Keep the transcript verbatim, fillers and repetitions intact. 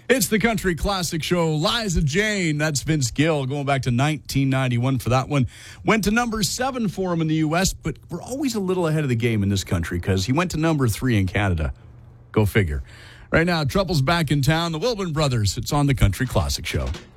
It's the Country Classic Show. Liza Jane, that's Vince Gill, going back to nineteen ninety-one for that one. Went to number seven for him in the U S, but we're always a little ahead of the game in this country because he went to number three in Canada. Go figure. Right now, Trouble's back in town. The Wilburn Brothers. It's on the Country Classic Show.